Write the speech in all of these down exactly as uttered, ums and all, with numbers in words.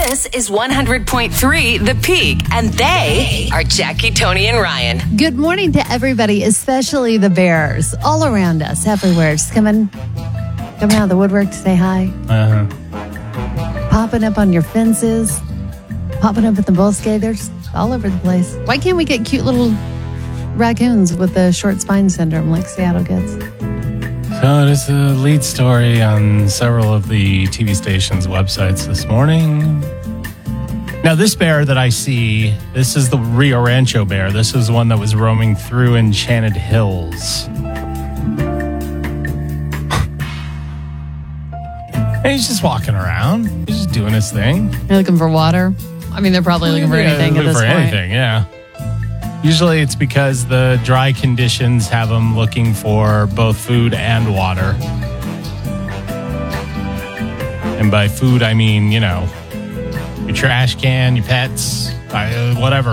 This is one hundred point three The Peak, and they are Jackie, Tony, and Ryan. Good morning to everybody, especially the bears all around us, everywhere. Just coming, coming out of the woodwork to say hi. Uh-huh. Popping up on your fences, popping up at the bosque. They're just all over the place. Why can't we get cute little raccoons with the short spine syndrome like Seattle gets? So it is the lead story on several of the T V stations' websites this morning. Now, this bear that I see, this is the Rio Rancho bear. This is one that was roaming through Enchanted Hills. And he's just walking around. He's just doing his thing. They're looking for water. I mean, they're probably looking for Yeah, anything looking at this for point. anything, yeah. Usually it's because the dry conditions have them looking for both food and water. And by food, I mean, you know, your trash can, your pets, uh, whatever.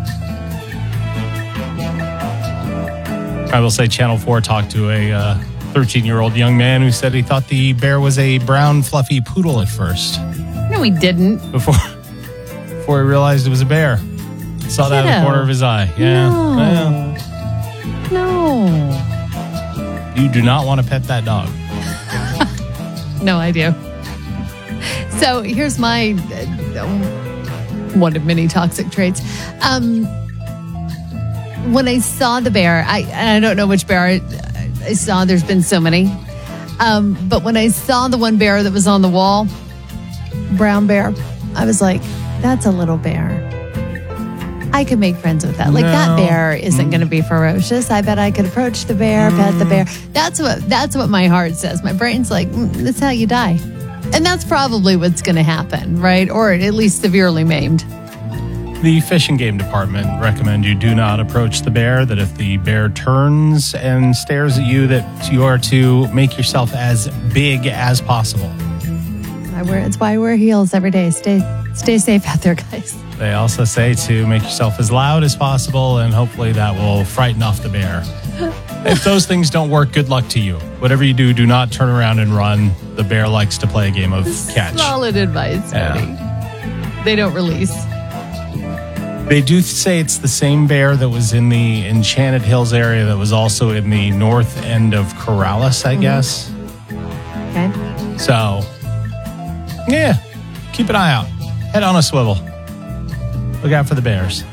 I will say Channel four talked to a uh, thirteen-year-old young man who said he thought the bear was a brown, fluffy poodle at first. No, he didn't. Before, before he realized it was a bear. Saw that in the Kiddo. corner of his eye. Yeah. No. Well, No. you do not want to pet that dog. No, I do. So here's my uh, one of many toxic traits. Um, when I saw the bear, I and I don't know which bear I, I saw. There's been so many. Um, but when I saw the one bear that was on the wall, brown bear, I was like, that's a little bear. I could make friends with that. Like, No. that bear isn't going to be ferocious. I bet I could approach the bear, pet the bear. That's what that's what my heart says. My brain's like, mm, that's how you die. And that's probably what's going to happen, right? Or at least severely maimed. The Fish and Game Department recommend you do not approach the bear, that if the bear turns and stares at you, that you are to make yourself as big as possible. I wear, it's why I wear heels every day. Stay stay safe out there, guys. They also say to make yourself as loud as possible, and hopefully that will frighten off the bear. If those things don't work, good luck to you. Whatever you do, do not turn around and run. The bear likes to play a game of catch. Solid advice, Yeah. Tony. They don't release. They do say it's the same bear that was in the Enchanted Hills area that was also in the north end of Corrales, I guess. Okay. So, yeah, keep an eye out. Head on a swivel. Look out for the bears.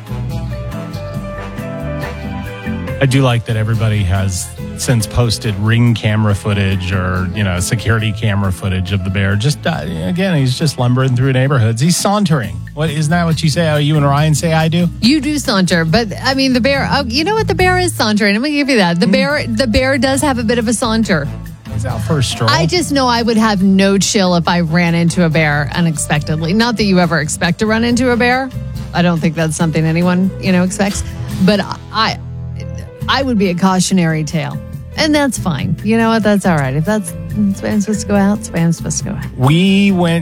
I do like that everybody has since posted ring camera footage or, you know, security camera footage of the bear. Just, uh, again, he's just lumbering through neighborhoods. He's sauntering. What, isn't that what you say? Oh, you and Ryan say I do? You do saunter, but I mean the bear. Oh, you know what? The bear is sauntering. I'm gonna give you that. The bear, the bear does have a bit of a saunter. He's out for a stroll. I just know I would have no chill if I ran into a bear unexpectedly. Not that you ever expect to run into a bear. I don't think that's something anyone, you know, expects. But I, I would be a cautionary tale, and that's fine. You know what? That's all right. If that's Spam's supposed to go out, Spam's supposed to go out. We went